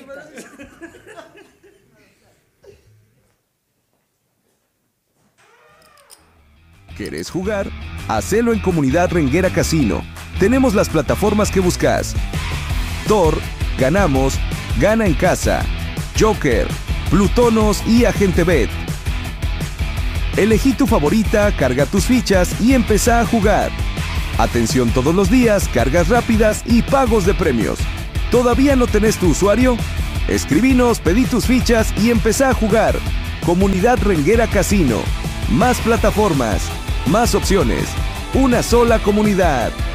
¿Querés jugar? Hacelo en Comunidad Renguera Casino. Tenemos las plataformas que buscas: Tor, Ganamos, Gana en Casa, Joker, Plutonos y Agente Bet. Elegí tu favorita, carga tus fichas y empezá a jugar. Atención todos los días, cargas rápidas y pagos de premios. ¿Todavía no tenés tu usuario? Escribinos, pedí tus fichas y empezá a jugar. Comunidad Renguera Casino. Más plataformas, más opciones. Una sola comunidad.